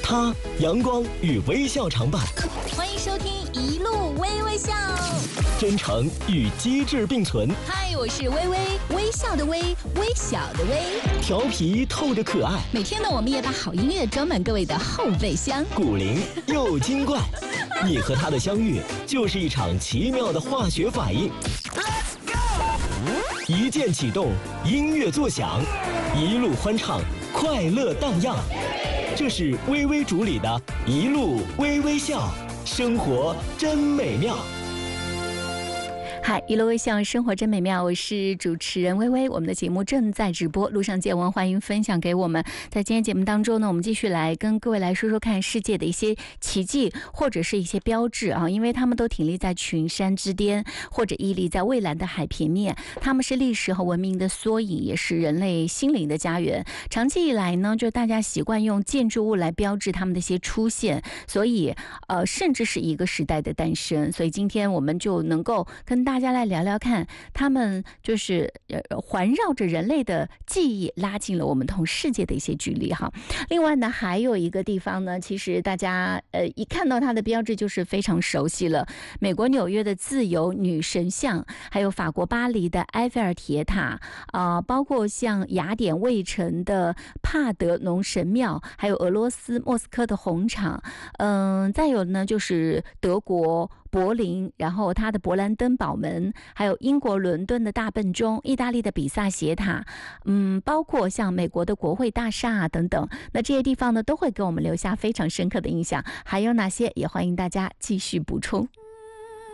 他阳光与微笑常伴， 欢迎收听一路微微笑， 真诚与机智并存。 嗨，我是微微，微笑的微，微小的微， 调皮透着可爱。 每天呢，我们也把好音乐装满各位的后备箱。 古灵又精怪，你和他的相遇就是一场奇妙的化学反应。Let's go！ 一键启动，音乐作响，一路欢唱，快乐荡漾。这是微微主理的一路微微笑，生活真美妙。 嗨，一路微笑，生活真美妙。我是主持人微微，我们的节目正在直播，路上见闻，欢迎分享给我们。在今天节目当中呢，我们继续来跟各位来说说看世界的一些奇迹或者是一些标志啊，因为他们都挺立在群山之巅，或者屹立在蔚蓝的海平面，他们是历史和文明的缩影，也是人类心灵的家园。长期以来呢，就大家习惯用建筑物来标志他们的一些出现，所以甚至是一个时代的诞生。所以今天我们就能够跟大家来聊聊看，他们就是环绕着人类的记忆，拉近了我们同世界的一些距离哈。另外呢，还有一个地方呢，其实大家一看到它的标志就是非常熟悉了，美国纽约的自由女神像，还有法国巴黎的埃菲尔铁塔包括像雅典卫城的帕德农神庙，还有俄罗斯莫斯科的红场，再有呢就是德国柏林，然后它的勃兰登堡门，还有英国伦敦的大笨钟，意大利的比萨斜塔，包括像美国的国会大厦等等，那这些地方呢都会给我们留下非常深刻的印象。还有哪些？也欢迎大家继续补充。